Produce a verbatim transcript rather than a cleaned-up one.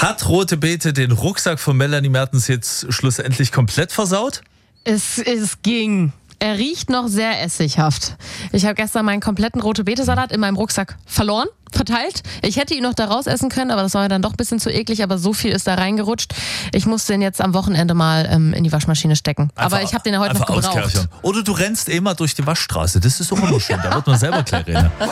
Hat Rote Beete den Rucksack von Melanie Mertens jetzt schlussendlich komplett versaut? Es, es ging. Er riecht noch sehr essighaft. Ich habe gestern meinen kompletten Rote-Beete-Salat in meinem Rucksack verloren, verteilt. Ich hätte ihn noch da raus essen können, aber das war mir dann doch ein bisschen zu eklig. Aber so viel ist da reingerutscht. Ich muss den jetzt am Wochenende mal ähm, in die Waschmaschine stecken. Einfach, aber ich habe den ja heute noch gebraucht. Oder du rennst immer durch die Waschstraße. Das ist auch immer schön. Da wird man selber gleich rennen.